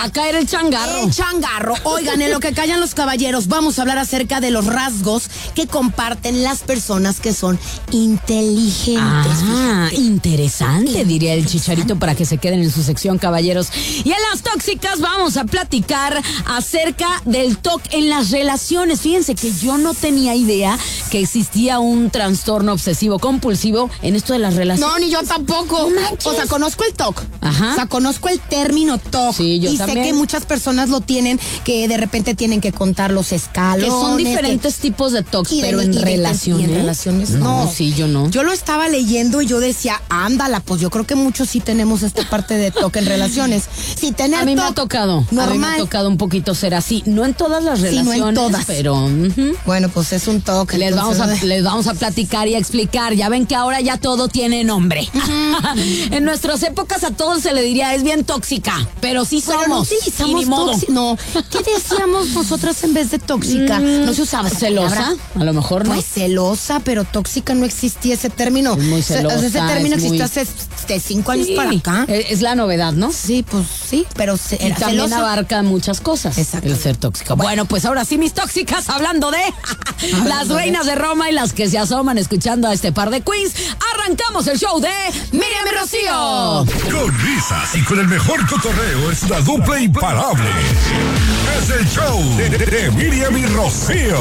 Va a caer el changarro. El changarro. Oigan, en lo que callan los caballeros, vamos a hablar acerca de los rasgos que comparten las personas que son inteligentes. Interesante, diría el Chicharito, para que se queden en su sección, caballeros. Y en las tóxicas vamos a platicar acerca del TOC en las relaciones. Fíjense que yo no tenía idea que existía un trastorno obsesivo compulsivo en esto de las relaciones. No, ni yo tampoco. O sea, conozco el TOC. Ajá. O sea, conozco el término TOC. Sí, yo y también. sé que muchas personas lo tienen, que de repente tienen que contar los escalones. Que son diferentes tipos de TOC, pero en relaciones. Y en relaciones no. Sí, yo no. Yo lo estaba leyendo y yo decía, ándala, pues yo creo que muchos sí tenemos esta parte de TOC en relaciones. Sí, tener a mí me TOC ha tocado. normal. A mí me ha tocado un poquito ser así. No en todas las relaciones, no en todas. pero... Bueno, pues es un TOC. Les vamos a platicar y a explicar. Ya ven que ahora ya todo tiene nombre. En nuestras épocas a todos se le diría, es bien tóxica, pero sí somos. No utilizamos tóxica. No. ¿Qué decíamos nosotras en vez de tóxica? No se usaba esa ¿celosa? palabra. A lo mejor no. Pues celosa, pero tóxica no existía ese término. Es muy celosa. Ese término es existió muy... hace 5 años para acá. Es la novedad, ¿no? Sí, pues sí, pero y era también celosa. abarca muchas cosas. Exacto. El ser tóxico. Bueno, pues ahora sí, mis tóxicas, hablando de las reinas de Roma y las que se asoman escuchando a este par de queens, arrancamos el show de Miriam y Rocío. Con risas y con el mejor cotorreo, es la dupla imparable. Es el show de Miriam y Rocío.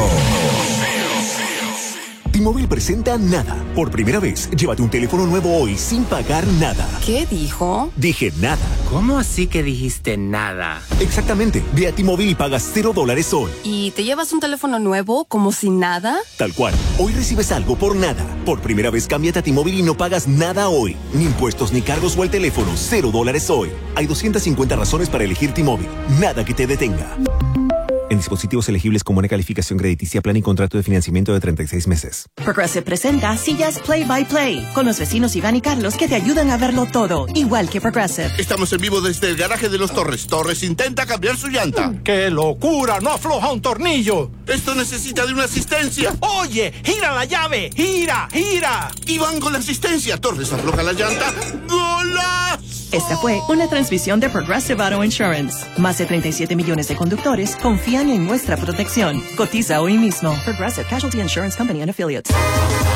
T-Mobile presenta Nada. Por primera vez, llévate un teléfono nuevo hoy sin pagar nada. ¿Qué dijo? Dije nada. ¿Cómo así que dijiste nada? Exactamente. Ve a T-Mobile y pagas $0 hoy. ¿Y te llevas un teléfono nuevo como si nada? Tal cual. Hoy recibes algo por nada. Por primera vez, cámbiate a T-Mobile y no pagas nada hoy. Ni impuestos, ni cargos o el teléfono. $0 hoy. Hay 250 razones para elegir T-Mobile. Nada que te detenga. En dispositivos elegibles con buena calificación crediticia, plan y contrato de financiamiento de 36 meses. Progressive presenta Sillas Play by Play, con los vecinos Iván y Carlos que te ayudan a verlo todo, igual que Progressive. Estamos en vivo desde el garaje de los Torres. Torres intenta cambiar su llanta. ¡Qué locura! ¡No afloja un tornillo! Esto necesita de una asistencia. ¡Oye! ¡Gira la llave! ¡Gira! ¡Gira! Iván con la asistencia. Torres afloja la llanta. ¡Golazo! Esta fue una transmisión de Progressive Auto Insurance. Más de 37 millones de conductores confían en nuestra protección. Cotiza hoy mismo. Progressive Casualty Insurance Company and Affiliates.